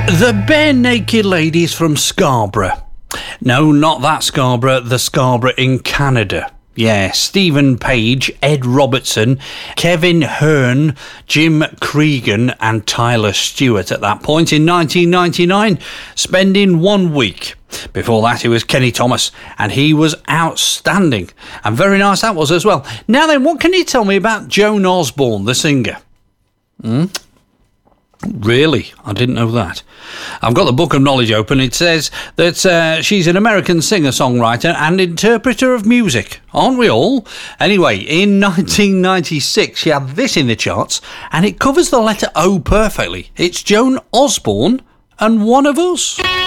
The Bare Naked Ladies from Scarborough. No, not that Scarborough, the Scarborough in Canada. Yeah, Stephen Page, Ed Robertson, Kevin Hearn, Jim Cregan and Tyler Stewart at that point in 1999, spending 1 week. Before that, it was Kenny Thomas, and he was outstanding. And very nice that was as well. Now then, what can you tell me about Joan Osborne, the singer? Really? I didn't know that. I've got the Book of Knowledge open. It says that she's an American singer-songwriter and interpreter of music. Aren't we all? Anyway, in 1996, she had this in the charts, and it covers the letter O perfectly. It's Joan Osborne and One of Us.